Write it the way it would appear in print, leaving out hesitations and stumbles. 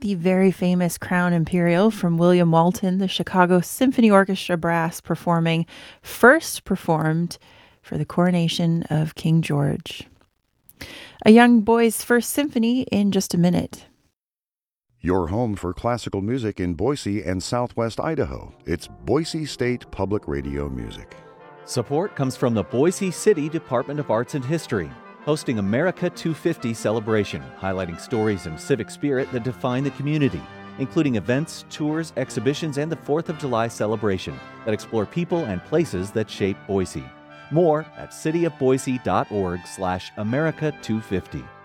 The very famous Crown Imperial from William Walton, the Chicago Symphony Orchestra Brass performing, first performed for the coronation of King George. A young boy's first symphony in just a minute. Your home for classical music in Boise and Southwest Idaho. It's Boise State Public Radio Music. Support comes from the Boise City Department of Arts and History, hosting America 250 celebration, highlighting stories and civic spirit that define the community, including events, tours, exhibitions, and the 4th of July celebration that explore people and places that shape Boise. More at cityofboise.org/America250.